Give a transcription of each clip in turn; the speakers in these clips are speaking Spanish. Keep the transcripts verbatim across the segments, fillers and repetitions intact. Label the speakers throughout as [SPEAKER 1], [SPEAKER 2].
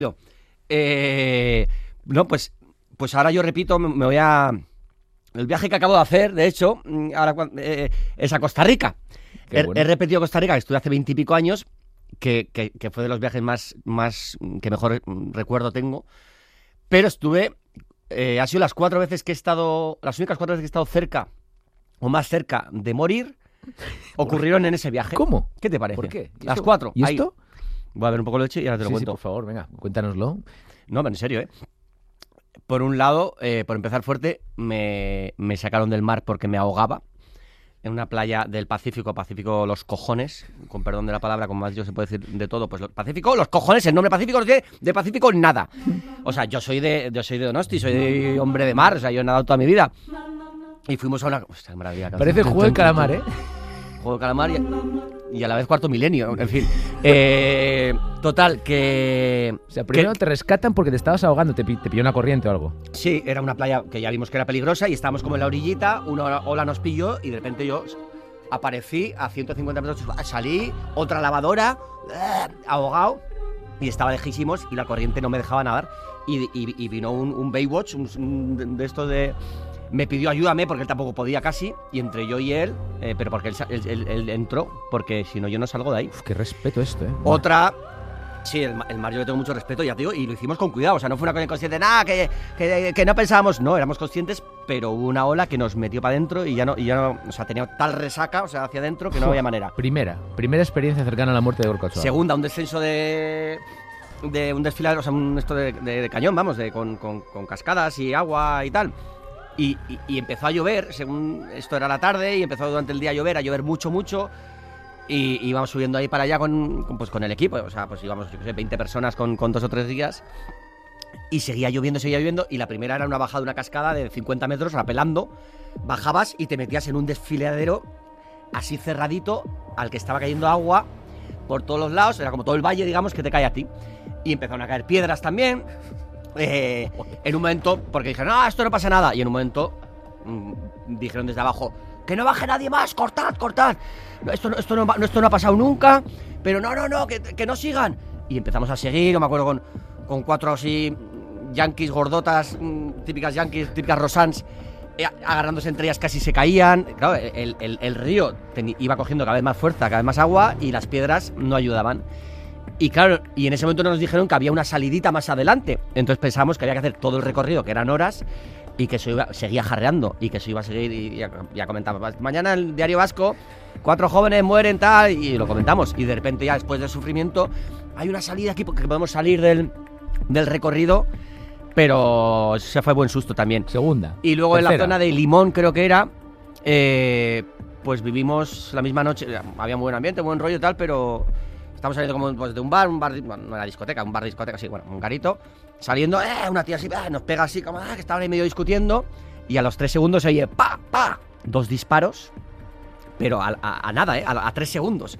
[SPEAKER 1] Eh, no, pues, pues ahora yo repito, me, me voy a... El viaje que acabo de hacer, de hecho, ahora eh, es a Costa Rica. He, bueno. he repetido Costa Rica, que estuve hace veintipico años, que, que, que fue de los viajes más, más que mejor recuerdo tengo. Pero estuve... Eh, ha sido las cuatro veces que he estado... Las únicas cuatro veces que he estado cerca, o más cerca, de morir, ocurrieron en ese viaje.
[SPEAKER 2] ¿Cómo?
[SPEAKER 1] ¿Qué te parece?
[SPEAKER 2] ¿Por qué?
[SPEAKER 1] Las cuatro.
[SPEAKER 2] ¿Y esto?
[SPEAKER 1] Ahí. Voy a ver un poco de leche y ahora te lo
[SPEAKER 2] sí,
[SPEAKER 1] cuento.
[SPEAKER 2] Sí, por favor, venga, cuéntanoslo.
[SPEAKER 1] No, pero en serio, ¿eh? Por un lado, eh, por empezar fuerte, me, me sacaron del mar porque me ahogaba en una playa del Pacífico, Pacífico los cojones, con perdón de la palabra, como más yo se puede decir de todo, pues Pacífico, los cojones, el nombre Pacífico no tiene de Pacífico nada. O sea, yo soy de yo soy de Donosti, soy de hombre de mar, o sea, yo he nadado toda mi vida. Y fuimos a una... Hostia, maravilla.
[SPEAKER 2] Parece juego de calamar, ¿eh?
[SPEAKER 1] Juego de calamar y, y a la vez cuarto milenio, en fin. Eh, total, que...
[SPEAKER 2] O sea, primero
[SPEAKER 1] que,
[SPEAKER 2] te rescatan porque te estabas ahogando, te, te pilló una corriente o algo.
[SPEAKER 1] Sí, era una playa que ya vimos que era peligrosa y estábamos como en la orillita, una ola nos pilló y de repente yo aparecí a ciento cincuenta metros, salí, otra lavadora, ahogado, y estaba lejísimos y la corriente no me dejaba nadar. Y, y, y vino un, un Baywatch, un, un de estos de... Me pidió ayúdame porque él tampoco podía casi, y entre yo y él, eh, pero porque él, él, él, él entró, porque si no yo no salgo de ahí.
[SPEAKER 2] Uf, qué respeto esto, ¿eh?
[SPEAKER 1] Otra, sí, el, el mar yo le tengo mucho respeto, ya te digo, y lo hicimos con cuidado, o sea, no fue una cosa inconsciente, nada, que, que, que no pensábamos, no, éramos conscientes, pero hubo una ola que nos metió para adentro y ya no, y ya no, o sea, tenía tal resaca, o sea, hacia adentro, que no había manera.
[SPEAKER 2] Primera, primera experiencia cercana a la muerte de Gorka Ochoa.
[SPEAKER 1] Segunda, un descenso de... de un desfiladero, o sea, un esto de, de, de cañón, vamos, de, con, con, con cascadas y agua y tal. Y, y, y empezó a llover, según esto era la tarde, y empezó durante el día a llover, a llover mucho, mucho. Y, y íbamos subiendo ahí para allá con, con, pues, con el equipo, o sea, pues íbamos, yo qué sé, veinte personas con, con dos o tres días. Y seguía lloviendo, seguía lloviendo, y la primera era una bajada de una cascada de cincuenta metros, rapelando. Bajabas y te metías en un desfiladero así cerradito, al que estaba cayendo agua por todos los lados, era como todo el valle, digamos, que te cae a ti. Y empezaron a caer piedras también. Eh, en un momento, porque dijeron, no, esto no pasa nada. Y en un momento mmm, dijeron desde abajo, que no baje nadie más, cortad, cortad. No, esto, no, esto, no, esto no ha pasado nunca, pero no, no, no, que, que no sigan. Y empezamos a seguir, me acuerdo con, con cuatro así yanquis gordotas, típicas yanquis, típicas rosans, eh, agarrándose entre ellas, casi se caían. Claro, el, el, el río ten, iba cogiendo cada vez más fuerza, cada vez más agua, y las piedras no ayudaban. Y claro, y en ese momento nos dijeron que había una salidita más adelante. Entonces pensamos que había que hacer todo el recorrido, que eran horas, y que eso iba, seguía jarreando, y que eso iba a seguir, y ya, ya comentamos. Mañana el Diario Vasco, cuatro jóvenes mueren, tal, y lo comentamos. Y de repente ya después del sufrimiento, hay una salida aquí porque podemos salir del, del recorrido, pero se fue buen susto también.
[SPEAKER 2] Segunda. Y
[SPEAKER 1] luego
[SPEAKER 2] tercera.
[SPEAKER 1] En la zona de Limón, creo que era, eh, pues vivimos la misma noche, había muy buen ambiente, buen rollo y tal, pero... Estamos saliendo como pues, de un bar, un bar, bueno, no era discoteca, un bar discoteca, sí, bueno, un garito. Saliendo, eh, una tía así, eh, nos pega así, como ah, que estaban ahí medio discutiendo. Y a los tres segundos se oye, pa, pa, dos disparos, pero a, a, a nada, eh, a, a tres segundos.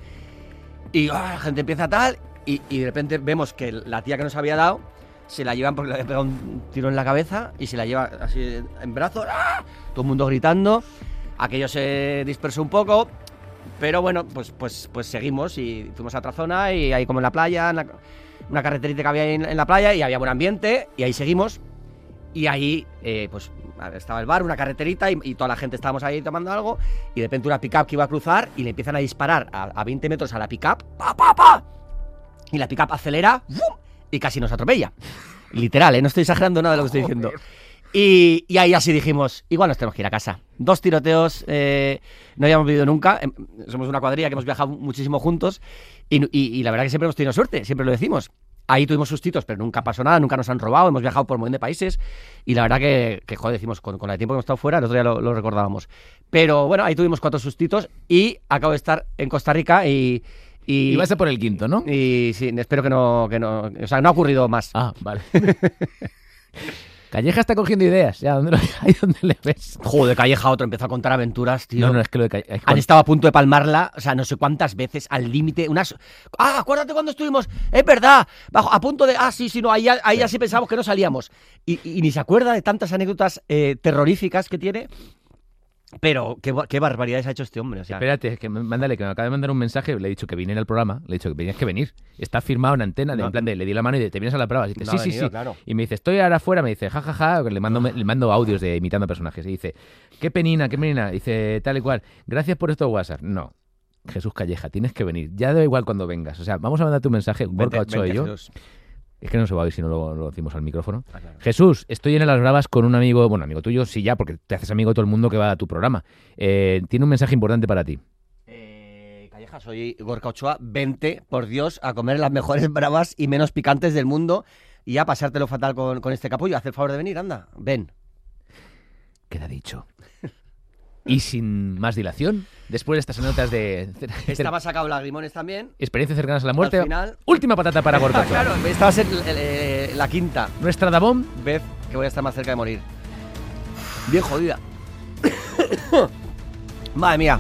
[SPEAKER 1] Y ah, la gente empieza tal, y, y de repente vemos que la tía que nos había dado, se la llevan porque le había pegado un tiro en la cabeza, y se la lleva así en brazos, ¡ah! Todo el mundo gritando. Aquello se dispersó un poco. Pero bueno, pues, pues, pues seguimos y fuimos a otra zona y ahí como en la playa, en la, una carreterita que había en, en la playa y había buen ambiente y ahí seguimos. Y ahí eh, pues estaba el bar, una carreterita y, y toda la gente estábamos ahí tomando algo y de repente una pick-up que iba a cruzar y le empiezan a disparar a, a veinte metros a la pick-up, ¡pa, pa, pa! Y la pick-up acelera ¡fum! Y casi nos atropella. Literal, ¿eh? No estoy exagerando nada de lo que estoy diciendo. Y, y ahí así dijimos, igual nos tenemos que ir a casa. Dos tiroteos, eh, no habíamos vivido nunca. Eh, somos una cuadrilla que hemos viajado muchísimo juntos y, y, y la verdad que siempre hemos tenido suerte, siempre lo decimos. Ahí tuvimos sustitos, pero nunca pasó nada, nunca nos han robado, hemos viajado por un montón de países y la verdad que, que joder, decimos, con, con el tiempo que hemos estado fuera, el otro día lo, lo recordábamos. Pero bueno, ahí tuvimos cuatro sustitos y acabo de estar en Costa Rica y...
[SPEAKER 2] Y, y vas a por el quinto, ¿no?
[SPEAKER 1] Y sí, espero que no, que no... O sea, no ha ocurrido más.
[SPEAKER 2] Ah, vale. Calleja está cogiendo ideas, ya, ¿dónde, lo, ahí donde le ves?
[SPEAKER 1] Joder, Calleja otro, empezó a contar aventuras, tío.
[SPEAKER 2] No, no, es que lo de Calleja...
[SPEAKER 1] Han estado a punto de palmarla, o sea, no sé cuántas veces, al límite, unas... Ah, acuérdate cuando estuvimos, es verdad, bajo, a punto de... Ah, sí, sí, no, ahí ya, ahí ya sí pensábamos que no salíamos. Y, y, y ni se acuerda de tantas anécdotas eh, terroríficas que tiene. Pero, ¿qué, qué barbaridades ha hecho este hombre? O sea,
[SPEAKER 2] espérate, que me, mándale, que me acaba de mandar un mensaje, le he dicho que viniera al programa, le he dicho que tenías que venir. Está firmado en antena, de,
[SPEAKER 1] no,
[SPEAKER 2] en plan de, le di la mano y de, te vienes a la prueba. Y dice,
[SPEAKER 1] no
[SPEAKER 2] sí,
[SPEAKER 1] ha
[SPEAKER 2] sí,
[SPEAKER 1] venido,
[SPEAKER 2] sí.
[SPEAKER 1] claro.
[SPEAKER 2] Y me dice, estoy ahora afuera, me dice, jajaja, ja, ja. le, mando, le mando audios de imitando personajes. Y dice, qué penina, qué penina. Dice, tal y cual, gracias por estos WhatsApp. No, Jesús Calleja, tienes que venir. Ya da igual cuando vengas. O sea, vamos a mandarte un mensaje, Gorka Ochoa y yo. Jesús. Es que no se va a oír si no lo, lo decimos al micrófono. Ah, claro. Jesús, estoy en Las Bravas con un amigo, bueno, amigo tuyo, sí ya, porque te haces amigo de todo el mundo que va a tu programa. Eh, tiene un mensaje importante para ti.
[SPEAKER 1] Eh, Calleja, soy Gorka Ochoa. Vente, por Dios, a comer las mejores bravas y menos picantes del mundo y a pasártelo fatal con, con este capullo. Haz el favor de venir, anda, ven.
[SPEAKER 2] Queda dicho. Y sin más dilación, después de estas notas de...
[SPEAKER 1] Estaba sacado lagrimones también.
[SPEAKER 2] Experiencias cercanas a la muerte.
[SPEAKER 1] Al final...
[SPEAKER 2] Última patata para Gorka.
[SPEAKER 1] Claro, esta va a ser eh, la quinta.
[SPEAKER 2] Nuestra Dabón.
[SPEAKER 1] Vez que voy a estar más cerca de morir. Bien jodida. Madre mía.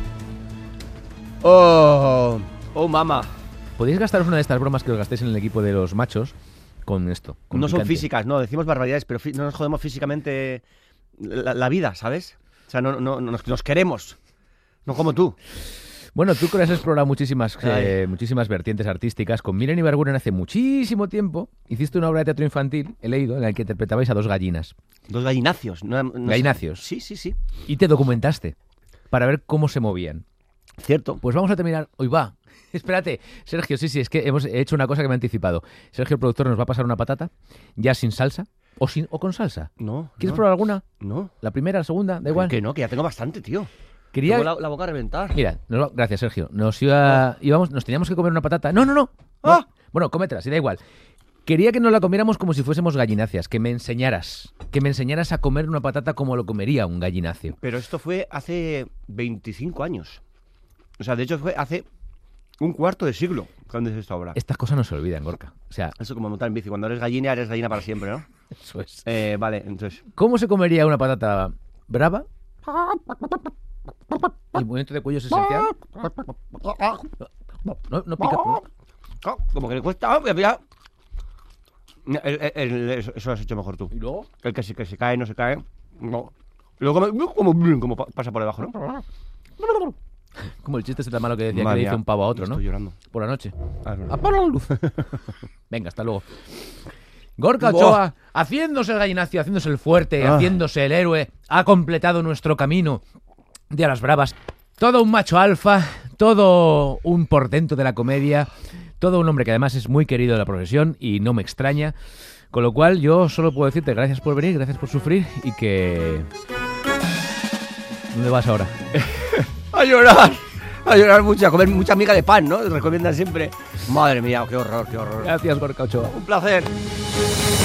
[SPEAKER 1] Oh, oh, mamá.
[SPEAKER 2] Podéis gastaros una de estas bromas que os gastéis en el equipo de los machos con esto. Con
[SPEAKER 1] no
[SPEAKER 2] picante.
[SPEAKER 1] Son físicas, no, decimos barbaridades, pero no nos jodemos físicamente la, la vida, ¿sabes? O sea, no, no, nos, nos queremos, no como tú.
[SPEAKER 2] Bueno, tú que has explorado muchísimas, eh, muchísimas vertientes artísticas. Con Miren Ibarguren hace muchísimo tiempo hiciste una obra de teatro infantil, he leído, en la que interpretabais a dos gallinas.
[SPEAKER 1] Dos gallinacios. No, no
[SPEAKER 2] Gallinacios.
[SPEAKER 1] Sé. Sí, sí, sí.
[SPEAKER 2] Y te documentaste para ver cómo se movían.
[SPEAKER 1] Cierto.
[SPEAKER 2] Pues vamos a terminar. Hoy va. Espérate, Sergio, sí, sí, es que hemos hecho una cosa que me ha anticipado. Sergio, el productor, nos va a pasar una patata, ya sin salsa, o sin o con salsa.
[SPEAKER 1] No.
[SPEAKER 2] ¿Quieres
[SPEAKER 1] no.
[SPEAKER 2] probar alguna?
[SPEAKER 1] No.
[SPEAKER 2] ¿La primera, la segunda? Da igual.
[SPEAKER 1] Que no, que ya tengo bastante, tío.
[SPEAKER 2] Quería...
[SPEAKER 1] Tengo la, la boca a reventar.
[SPEAKER 2] Mira, nos va... gracias, Sergio. Nos iba... íbamos... nos teníamos que comer una patata. No, no, no.
[SPEAKER 1] ¡Ah!
[SPEAKER 2] no. Bueno, cómetela, si da igual. Quería que nos la comiéramos como si fuésemos gallináceas, que me enseñaras, que me enseñaras a comer una patata como lo comería un gallináceo.
[SPEAKER 1] Pero esto fue hace veinticinco años. O sea, de hecho fue hace un cuarto de siglo cuando es esta obra.
[SPEAKER 2] Estas cosas no se olvidan, Gorka. O sea,
[SPEAKER 1] eso como montar en bici. Cuando eres gallina, eres gallina para siempre, ¿no?
[SPEAKER 2] Eso es.
[SPEAKER 1] Eh, vale, entonces...
[SPEAKER 2] ¿Cómo se comería una patata brava? El movimiento de cuello es esencial. No, no, no pica. No.
[SPEAKER 1] Como que le cuesta... El, el, el, eso, eso lo has hecho mejor tú.
[SPEAKER 2] ¿Y luego?
[SPEAKER 1] El que se, que se cae, no se cae. No. Luego como, como, como pasa por debajo, ¿no?
[SPEAKER 2] Como el chiste ese tan malo que decía
[SPEAKER 1] Madre
[SPEAKER 2] que le
[SPEAKER 1] mía,
[SPEAKER 2] hizo un pavo a otro, ¿no?
[SPEAKER 1] Estoy llorando.
[SPEAKER 2] Por la noche.
[SPEAKER 1] Ah, es
[SPEAKER 2] apaga la luz. Venga, hasta luego. Gorka Ochoa, haciéndose el gallinacio, haciéndose el fuerte, ah. haciéndose el héroe, ha completado nuestro camino de a las bravas. Todo un macho alfa, todo un portento de la comedia, todo un hombre que además es muy querido de la profesión y no me extraña. Con lo cual yo solo puedo decirte gracias por venir, gracias por sufrir y que... ¿Dónde vas ahora?
[SPEAKER 1] A llorar, a llorar mucho, a comer mucha miga de pan, ¿no? Recomiendan siempre. Madre mía, qué horror, qué horror.
[SPEAKER 2] Gracias, Gorka Ochoa.
[SPEAKER 1] Un placer.